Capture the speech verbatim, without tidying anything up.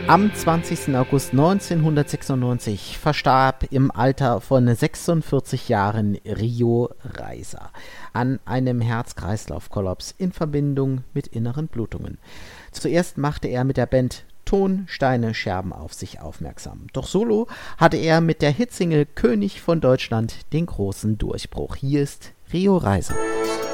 Am zwanzigsten August neunzehnhundertsechsundneunzig verstarb im Alter von sechsundvierzig Jahren Rio Reiser an einem Herz-Kreislauf-Kollaps in Verbindung mit inneren Blutungen. Zuerst machte er mit der Band Ton, Steine, Scherben auf sich aufmerksam. Doch solo hatte er mit der Hitsingle König von Deutschland den großen Durchbruch. Hier ist Rio Reiser.